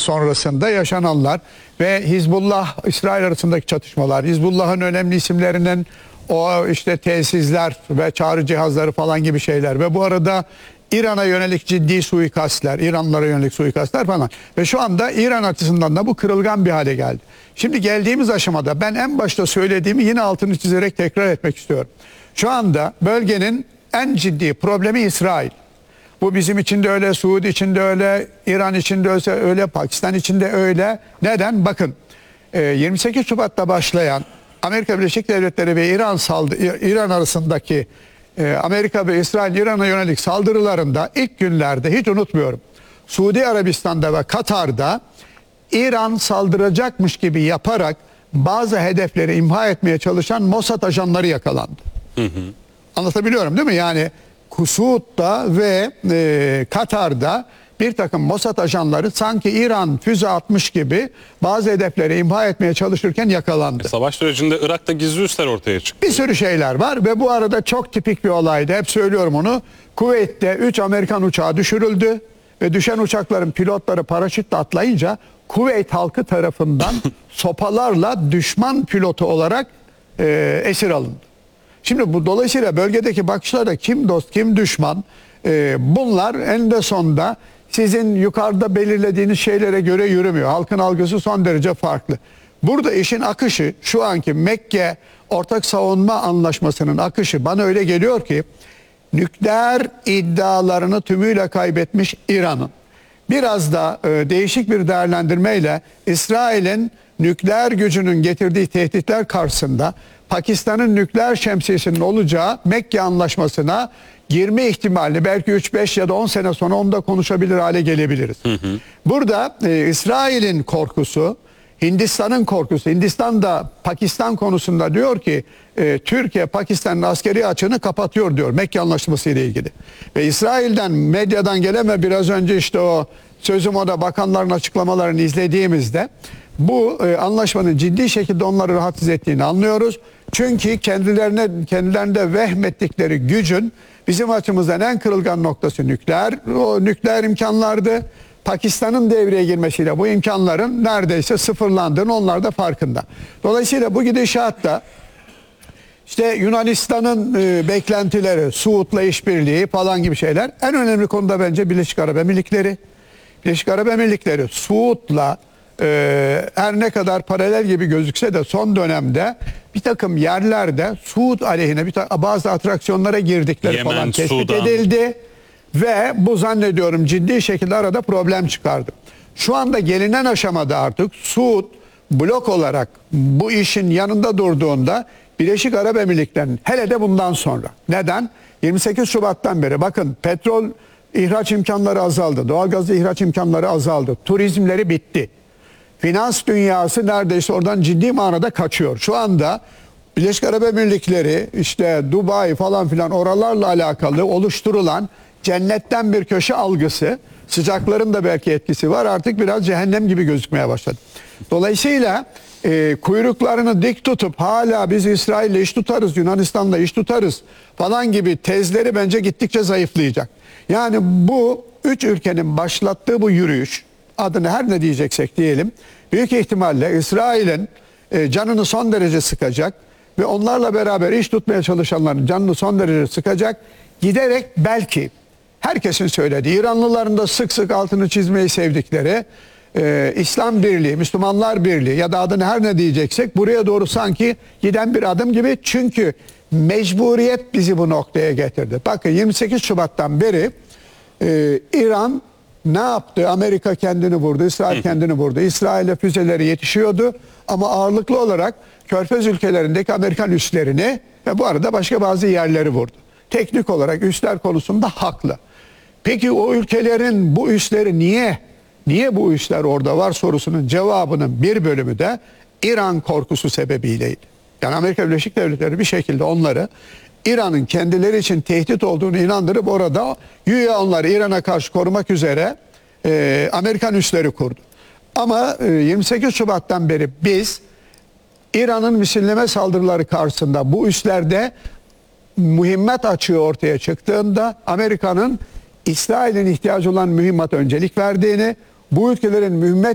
sonrasında yaşananlar ve Hizbullah-İsrail arasındaki çatışmalar, Hizbullah'ın önemli isimlerinin o işte tesisler ve çağrı cihazları falan gibi şeyler ve bu arada İran'a yönelik ciddi suikastler, İranlılara yönelik suikastler falan. Ve şu anda İran açısından da bu kırılgan bir hale geldi. Şimdi geldiğimiz aşamada ben en başta söylediğimi yine altını çizerek tekrar etmek istiyorum. Şu anda bölgenin en ciddi problemi İsrail. Bu bizim için de öyle, Suudi için de öyle, İran için de öyle, Pakistan için de öyle. Neden? Bakın 28 Şubat'ta başlayan Amerika Birleşik Devletleri ve İran arasındaki Amerika ve İsrail İran'a yönelik saldırılarında ilk günlerde hiç unutmuyorum. Suudi Arabistan'da ve Katar'da İran saldıracakmış gibi yaparak bazı hedefleri imha etmeye çalışan Mossad ajanları yakalandı. Anlatabiliyorum değil mi? Yani Suud'da ve Katar'da bir takım Mossad ajanları sanki İran füze atmış gibi bazı hedefleri imha etmeye çalışırken yakalandı. Savaş sürecinde Irak'ta gizli üsler ortaya çıktı. Bir sürü şeyler var ve bu arada çok tipik bir olaydı. Hep söylüyorum onu. Kuveyt'te 3 Amerikan uçağı düşürüldü ve düşen uçakların pilotları paraşütle atlayınca Kuveyt halkı tarafından sopalarla düşman pilotu olarak esir alındı. Şimdi bu dolayısıyla bölgedeki bakışlarda kim dost kim düşman bunlar eninde sonunda sizin yukarıda belirlediğiniz şeylere göre yürümüyor. Halkın algısı son derece farklı. Burada işin akışı şu anki Mekke Ortak Savunma Anlaşması'nın akışı bana öyle geliyor ki nükleer iddialarını tümüyle kaybetmiş İran'ın biraz da değişik bir değerlendirmeyle İsrail'in nükleer gücünün getirdiği tehditler karşısında Pakistan'ın nükleer şemsiyesinin olacağı Mekke Anlaşması'na girme ihtimali belki 3-5 ya da 10 sene sonra onu da konuşabilir hale gelebiliriz. Burada İsrail'in korkusu, Hindistan'ın korkusu, Hindistan da Pakistan konusunda diyor ki Türkiye Pakistan'ın askeri açığını kapatıyor diyor Mekke Anlaşması ile ilgili. Ve İsrail'den medyadan gelen ve biraz önce işte o sözüm o da bakanların açıklamalarını izlediğimizde bu anlaşmanın ciddi şekilde onları rahatsız ettiğini anlıyoruz. Çünkü kendilerinde vehmettikleri gücün bizim açımızdan en kırılgan noktası nükleer imkanlardı. Pakistan'ın devreye girmesiyle bu imkanların neredeyse sıfırlandığını onlar da farkında. Dolayısıyla bu gidişatta işte Yunanistan'ın beklentileri, Suud'la işbirliği falan gibi şeyler en önemli konuda bence Birleşik Arap Emirlikleri. Birleşik Arap Emirlikleri Suud'la her ne kadar paralel gibi gözükse de son dönemde bir takım yerlerde Suud aleyhine bazı atraksiyonlara girdikleri Yemen, falan tespit Sudan edildi ve bu zannediyorum ciddi şekilde arada problem çıkardı. Şu anda gelinen aşamada artık Suud blok olarak bu işin yanında durduğunda Birleşik Arap Emirlikleri'nin hele de bundan sonra. Neden? 28 Şubat'tan beri bakın petrol ihraç imkanları azaldı. Doğalgaz ihraç imkanları azaldı. Turizmleri bitti. Finans dünyası neredeyse oradan ciddi manada kaçıyor. Şu anda Birleşik Arap Emirlikleri işte Dubai falan filan oralarla alakalı oluşturulan cennetten bir köşe algısı, sıcakların da belki etkisi var, artık biraz cehennem gibi gözükmeye başladı. Dolayısıyla kuyruklarını dik tutup hala biz İsrail'le iş tutarız, Yunanistan'la iş tutarız falan gibi tezleri bence gittikçe zayıflayacak. Yani bu üç ülkenin başlattığı bu yürüyüş, adını her ne diyeceksek diyelim, büyük ihtimalle İsrail'in canını son derece sıkacak ve onlarla beraber iş tutmaya çalışanların canını son derece sıkacak. Giderek belki herkesin söylediği, İranlıların da sık sık altını çizmeyi sevdikleri İslam Birliği, Müslümanlar Birliği ya da adını her ne diyeceksek buraya doğru sanki giden bir adım gibi. Çünkü mecburiyet bizi bu noktaya getirdi. Bakın 28 Şubat'tan beri İran ne yaptı? Amerika kendini vurdu, İsrail kendini vurdu. İsrail'e füzeleri yetişiyordu ama ağırlıklı olarak Körfez ülkelerindeki Amerikan üslerini ve bu arada başka bazı yerleri vurdu. Teknik olarak üsler konusunda haklı. Peki o ülkelerin bu üsleri niye bu üsler orada var sorusunun cevabının bir bölümü de İran korkusu sebebiyleydi. Yani Amerika Birleşik Devletleri bir şekilde onları İran'ın kendileri için tehdit olduğunu inandırıp orada güya onları İran'a karşı korumak üzere Amerikan üsleri kurdu. Ama 28 Şubat'tan beri biz İran'ın misilleme saldırıları karşısında bu üslerde mühimmat açığı ortaya çıktığında Amerika'nın İsrail'in ihtiyacı olan mühimmata öncelik verdiğini, bu ülkelerin mühimmat